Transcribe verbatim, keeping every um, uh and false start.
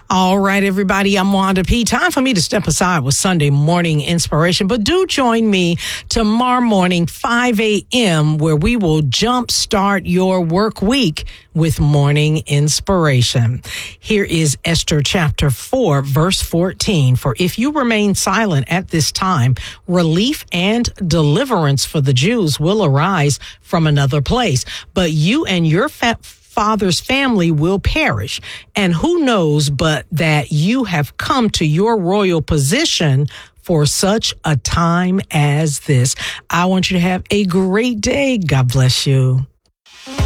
All right, everybody, I'm Wanda P. Time for me to step aside with Sunday morning inspiration, but do join me tomorrow morning, five a.m., where we will jumpstart your work week with morning inspiration. Here is Esther chapter four, verse fourteen. For if you remain silent at this time, relief and deliverance for the Jews will arise from another place, but you and your fa- father's family will perish. And who knows but that you have come to your royal position for such a time as this. I want you to have a great day. God bless you.